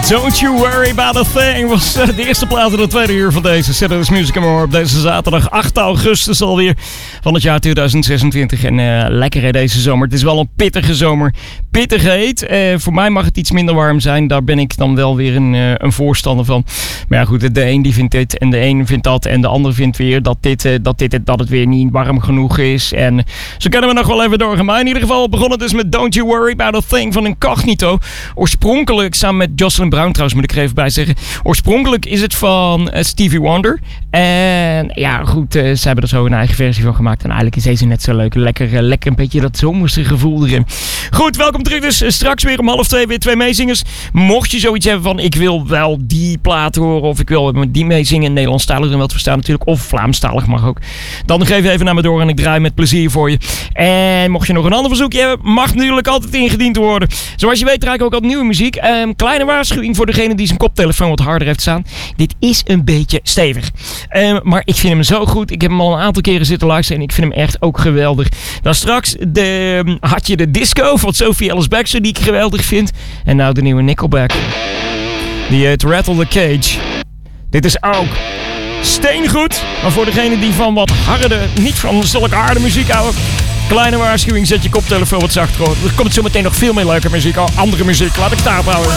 Don't You Worry About A Thing was de eerste plaat in de tweede uur van deze Saturdays Music Hour op deze zaterdag 8 augustus alweer van het jaar 2026. En lekker hè, deze zomer. Het is wel een pittige zomer. Pittig heet. Voor mij mag het iets minder warm zijn. Daar ben ik dan wel weer een voorstander van. Maar ja goed, de een die vindt dit en de een vindt dat en de ander vindt weer dat het weer niet warm genoeg is. En zo kunnen we nog wel even doorgaan. Maar in ieder geval begon het dus met Don't You Worry About A Thing van Incognito. Oorspronkelijk samen met Jocelyn Brown trouwens, moet ik er even bij zeggen. Oorspronkelijk is het van Stevie Wonder. En ja goed, ze hebben er zo een eigen versie van gemaakt. En eigenlijk is deze net zo leuk. Lekker een beetje dat zomerse gevoel erin. Goed, welkom terug dus. Straks weer om 1:30 weer 2 meezingers. Mocht je zoiets hebben van ik wil wel die plaat horen of ik wil met die meezingen. Nederlandstalig dan wel te verstaan natuurlijk. Of Vlaamstalig mag ook. Dan geef even naar me door en ik draai met plezier voor je. En mocht je nog een ander verzoekje hebben, mag natuurlijk altijd ingediend worden. Zoals je weet draai ik ook altijd nieuwe muziek. Kleine waarschuwing voor degene die zijn koptelefoon wat harder heeft staan. Dit is een beetje stevig. Maar ik vind hem zo goed. Ik heb hem al een aantal keren zitten luisteren en ik vind hem echt ook geweldig. Dan straks had je de disco van Sophie Ellis Bextor die ik geweldig vind. En nou de nieuwe Nickelback. Die heet Rattle the Cage. Dit is ook steengoed. Maar voor degene die van wat harde, niet van zulke harde muziek houden. Kleine waarschuwing, zet je koptelefoon wat zachter op. Er komt zo meteen nog veel meer leuke muziek. Andere muziek, laat ik daarop houden.